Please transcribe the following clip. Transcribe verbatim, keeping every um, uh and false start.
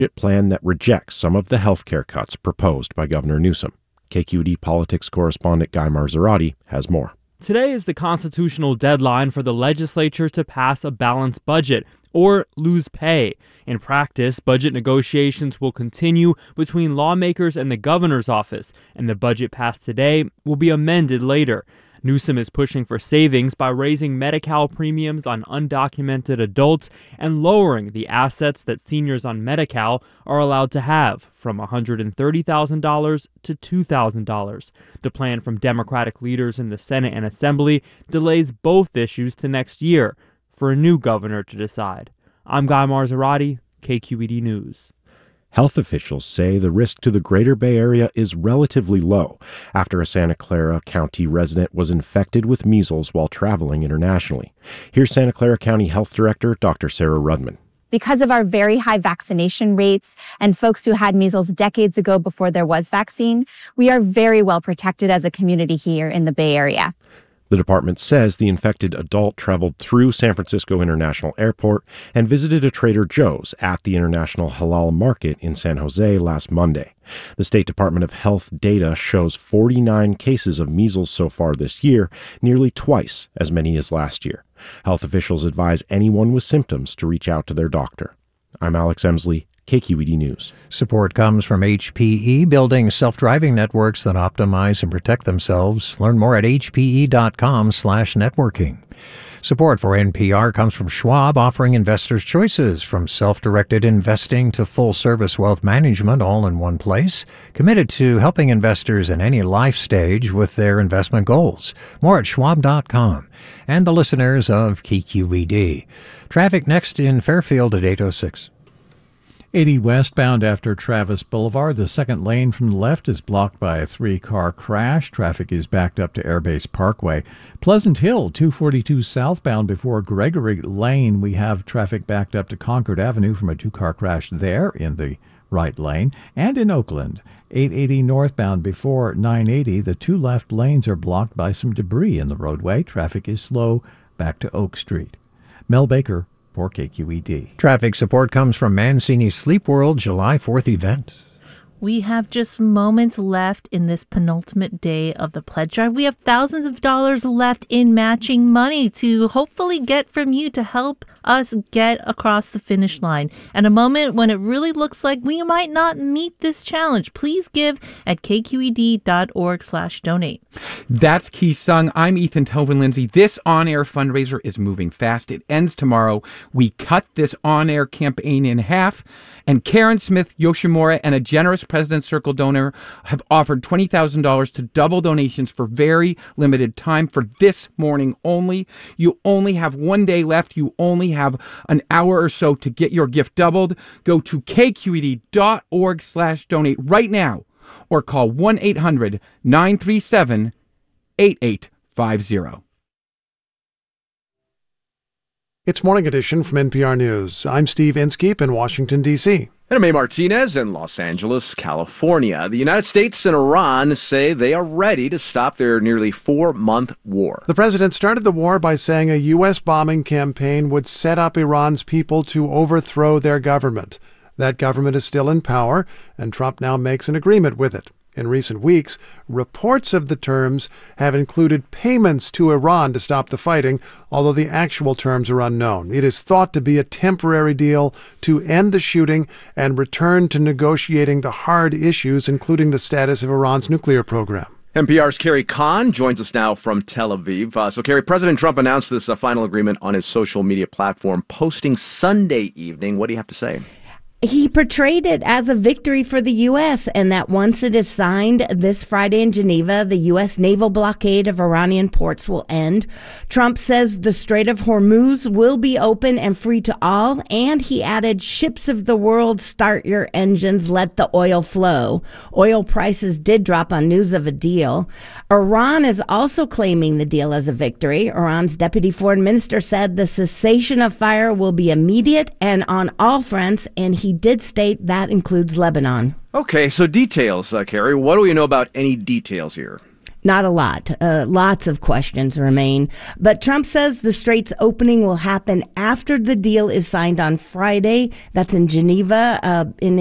budget plan that rejects some of the health care cuts proposed by Governor Newsom. K Q E D politics correspondent Guy Marzorati has more. Today is the constitutional deadline for the legislature to pass a balanced budget or lose pay. In practice, budget negotiations will continue between lawmakers and the governor's office, and the budget passed today will be amended later. Newsom is pushing for savings by raising Medi-Cal premiums on undocumented adults and lowering the assets that seniors on Medi-Cal are allowed to have from one hundred thirty thousand dollars to two thousand dollars. The plan from Democratic leaders in the Senate and Assembly delays both issues to next year for a new governor to decide. I'm Guy Marzorati, K Q E D News. Health officials say the risk to the greater Bay Area is relatively low after a Santa Clara County resident was infected with measles while traveling internationally. Here's Santa Clara County Health Director Doctor Sarah Rudman. Because of our very high vaccination rates and folks who had measles decades ago before there was vaccine, we are very well protected as a community here in the Bay Area. The department says the infected adult traveled through San Francisco International Airport and visited a Trader Joe's at the International Halal Market in San Jose last Monday. The State Department of Health data shows forty-nine cases of measles so far this year, nearly twice as many as last year. Health officials advise anyone with symptoms to reach out to their doctor. I'm Alex Emsley, K Q E D News. Support comes from H P E, building self-driving networks that optimize and protect themselves. Learn more at hpe.com slash networking. Support for N P R comes from Schwab, offering investors choices from self-directed investing to full-service wealth management all in one place. Committed to helping investors in any life stage with their investment goals. More at schwab dot com. And the listeners of K Q E D. Traffic next in Fairfield at eight oh six. eighty westbound after Travis Boulevard. The second lane from the left is blocked by a three-car crash. Traffic is backed up to Airbase Parkway. Pleasant Hill, two forty-two southbound before Gregory Lane. We have traffic backed up to Concord Avenue from a two-car crash there in the right lane. And in Oakland, eight eighty northbound before nine eighty. The two left lanes are blocked by some debris in the roadway. Traffic is slow back to Oak Street. Mel Baker for K Q E D. Traffic support comes from Mancini Sleep World July fourth event. We have just moments left in this penultimate day of the pledge drive. We have thousands of dollars left in matching money to hopefully get from you to help us get across the finish line. At a moment when it really looks like we might not meet this challenge, please give at kqed.org slash donate. That's Key Sung. I'm Ethan Tovin Lindsay. This on-air fundraiser is moving fast. It ends tomorrow. We cut this on-air campaign in half, and Karen Smith Yoshimura and a generous President's Circle donor have offered twenty thousand dollars to double donations for very limited time for this morning only. You only have one day left. You only have an hour or so to get your gift doubled. Go to kqed.org slash donate right now or call one eight hundred nine three seven eight eight five zero. It's Morning Edition from N P R News. I'm Steve Inskeep in Washington, D C And I'm May Martinez in Los Angeles, California. The United States and Iran say they are ready to stop their nearly four-month war. The president started the war by saying a U S bombing campaign would set up Iran's people to overthrow their government. That government is still in power, and Trump now makes an agreement with it. In recent weeks, reports of the terms have included payments to Iran to stop the fighting, although the actual terms are unknown. It is thought to be a temporary deal to end the shooting and return to negotiating the hard issues, including the status of Iran's nuclear program. N P R's Carrie Kahn joins us now from Tel Aviv. Uh, so, Carrie, President Trump announced this uh, final agreement on his social media platform, posting Sunday evening. What do you have to say? He portrayed it as a victory for the U S and that once it is signed this Friday in Geneva, the U S naval blockade of Iranian ports will end. Trump says the Strait of Hormuz will be open and free to all, and he added, ships of the world, start your engines, let the oil flow. Oil prices did drop on news of a deal. Iran is also claiming the deal as a victory. Iran's deputy foreign minister said the cessation of fire will be immediate and on all fronts, and he He did state that includes Lebanon. Okay, so details, uh, Carrie. What do we know about any details here? Not a lot. Uh, lots of questions remain. But Trump says the strait's opening will happen after the deal is signed on Friday. That's in Geneva, uh, in